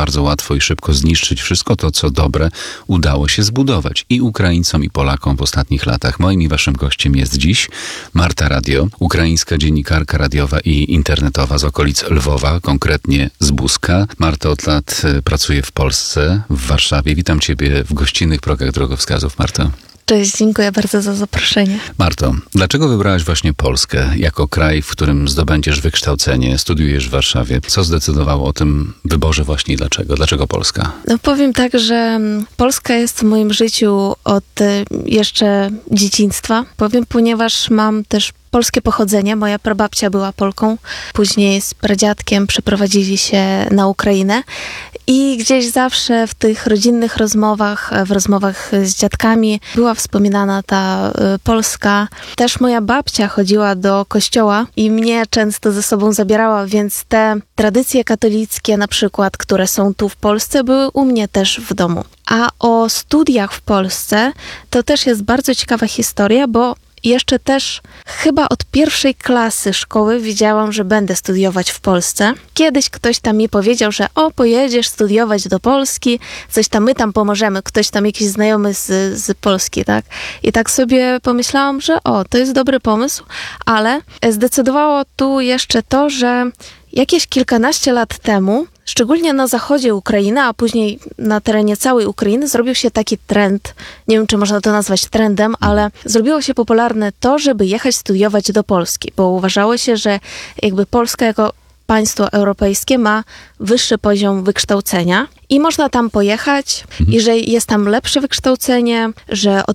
bardzo łatwo i szybko zniszczyć wszystko to, co dobre udało się zbudować i Ukraińcom, i Polakom w ostatnich latach. Moim i waszym gościem jest dziś Marta Radio, ukraińska dziennikarka radiowa i internetowa z okolic Lwowa, konkretnie z Buska. Marta od lat pracuje w Polsce, w Warszawie. Witam ciebie w gościnnych progach drogowskazów, Marto. Cześć, dziękuję bardzo za zaproszenie. Marto, dlaczego wybrałaś właśnie Polskę jako kraj, w którym zdobędziesz wykształcenie, studiujesz w Warszawie? Co zdecydowało o tym wyborze właśnie i dlaczego? Dlaczego Polska? No powiem tak, że Polska jest w moim życiu od jeszcze dzieciństwa. Powiem, ponieważ mam też polskie pochodzenie. Moja prababcia była Polką. Później z pradziadkiem przeprowadzili się na Ukrainę. I gdzieś zawsze w tych rodzinnych rozmowach, w rozmowach z dziadkami była wspominana ta Polska. Też moja babcia chodziła do kościoła i mnie często ze sobą zabierała, więc te tradycje katolickie na przykład, które są tu w Polsce, były u mnie też w domu. A o studiach w Polsce to też jest bardzo ciekawa historia, bo jeszcze też chyba od pierwszej klasy szkoły wiedziałam, że będę studiować w Polsce. Kiedyś ktoś tam mi powiedział, że pojedziesz studiować do Polski, coś tam, my tam pomożemy, ktoś tam jakiś znajomy z Polski, tak? I tak sobie pomyślałam, że to jest dobry pomysł, ale zdecydowało tu jeszcze to, że jakieś kilkanaście lat temu, szczególnie na zachodzie Ukrainy, a później na terenie całej Ukrainy, zrobił się taki trend, nie wiem, czy można to nazwać trendem, ale zrobiło się popularne to, żeby jechać studiować do Polski, bo uważało się, że jakby Polska jako państwo europejskie ma wyższy poziom wykształcenia i można tam pojechać i że jest tam lepsze wykształcenie, że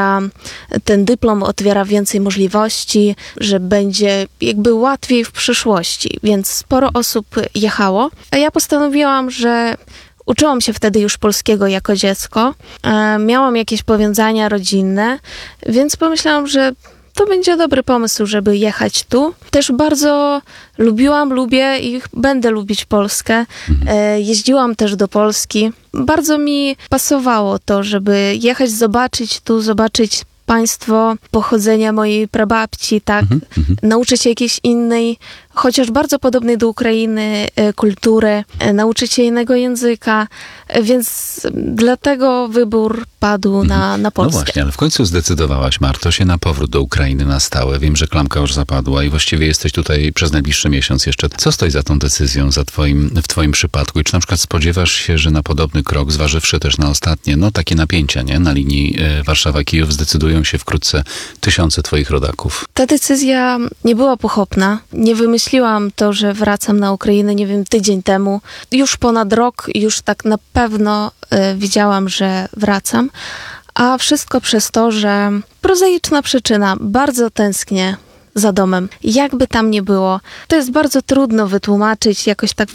ten dyplom otwiera więcej możliwości, że będzie jakby łatwiej w przyszłości, więc sporo osób jechało. A ja postanowiłam, że uczyłam się wtedy już polskiego jako dziecko, miałam jakieś powiązania rodzinne, więc pomyślałam, że to będzie dobry pomysł, żeby jechać tu. Też bardzo lubię i będę lubić Polskę. Jeździłam też do Polski. Bardzo mi pasowało to, żeby jechać, zobaczyć państwo pochodzenia mojej prababci, tak? Nauczyć się jakiejś innej, chociaż bardzo podobnej do Ukrainy kultury, nauczyć się innego języka, więc dlatego wybór padł na Polskę. No właśnie, ale w końcu zdecydowałaś, Marto, się na powrót do Ukrainy na stałe. Wiem, że klamka już zapadła i właściwie jesteś tutaj przez najbliższy miesiąc jeszcze. Co stoi za tą decyzją w twoim przypadku? I czy na przykład spodziewasz się, że na podobny krok, zważywszy też na ostatnie, takie napięcia, nie? Na linii Warszawa-Kijów, zdecydują się wkrótce tysiące twoich rodaków? Ta decyzja nie była pochopna. Nie wymyśliłam to, że wracam na Ukrainę, nie wiem, tydzień temu. Już ponad rok, już tak na pewno wiedziałam, że wracam. A wszystko przez to, że prozaiczna przyczyna, bardzo tęsknię za domem. Jakby tam nie było, to jest bardzo trudno wytłumaczyć jakoś tak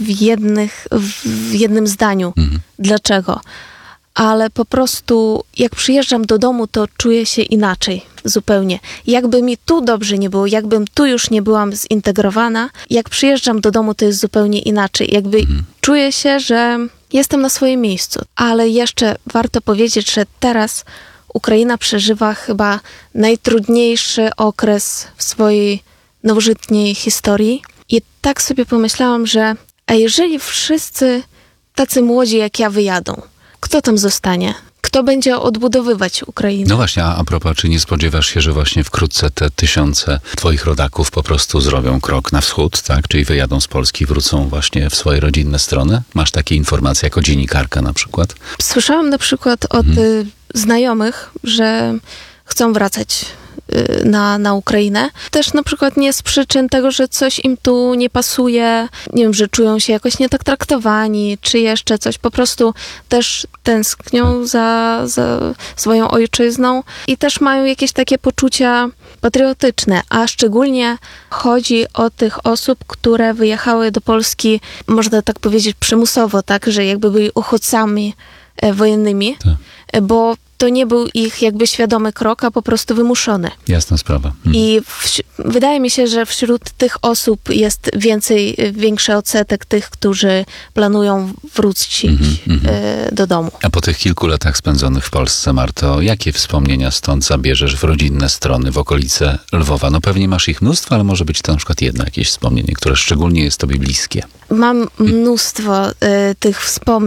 w jednym zdaniu. Dlaczego? Ale po prostu jak przyjeżdżam do domu, to czuję się inaczej, zupełnie. Jakby mi tu dobrze nie było, jakbym tu już nie byłam zintegrowana, jak przyjeżdżam do domu, to jest zupełnie inaczej. Jakby czuję się, że jestem na swoim miejscu. Ale jeszcze warto powiedzieć, że teraz Ukraina przeżywa chyba najtrudniejszy okres w swojej nowożytnej historii. I tak sobie pomyślałam, że jeżeli wszyscy tacy młodzi jak ja wyjadą, kto tam zostanie? Kto będzie odbudowywać Ukrainę? No właśnie, a propos, czy nie spodziewasz się, że właśnie wkrótce te tysiące twoich rodaków po prostu zrobią krok na wschód, tak? Czyli wyjadą z Polski, wrócą właśnie w swoje rodzinne strony? Masz takie informacje jako dziennikarka na przykład? Słyszałam na przykład od znajomych, że chcą wracać na Ukrainę. Też na przykład nie z przyczyn tego, że coś im tu nie pasuje, nie wiem, że czują się jakoś nie tak traktowani, czy jeszcze coś. Po prostu też tęsknią za swoją ojczyzną i też mają jakieś takie poczucia patriotyczne, a szczególnie chodzi o tych osób, które wyjechały do Polski, można tak powiedzieć, przymusowo, tak, że jakby byli uchodźcami wojennymi, bo to nie był ich jakby świadomy krok, a po prostu wymuszony. Jasna sprawa. I wydaje mi się, że wśród tych osób jest większy odsetek tych, którzy planują wrócić do domu. A po tych kilku latach spędzonych w Polsce, Marto, jakie wspomnienia stąd zabierzesz w rodzinne strony, w okolice Lwowa? No pewnie masz ich mnóstwo, ale może być to na przykład jedno jakieś wspomnienie, które szczególnie jest tobie bliskie. Mam mnóstwo tych wspomnień.